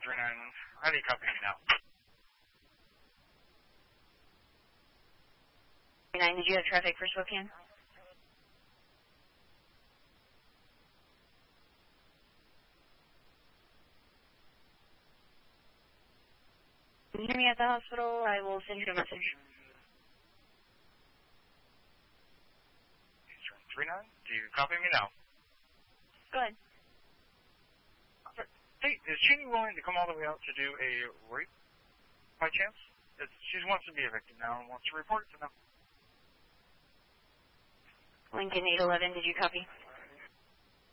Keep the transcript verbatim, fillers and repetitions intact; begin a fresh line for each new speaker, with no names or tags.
three nine, how do you copy me now?
three nine, did you have traffic for Spokane? Can you hear me at the hospital? I will send you a message.
three nine, do you copy me now?
Go ahead.
Hey, is Cheney willing to come all the way out to do a rape, by chance? It's, she wants to be a victim now and wants to report it to them.
Lincoln eight eleven, did you copy?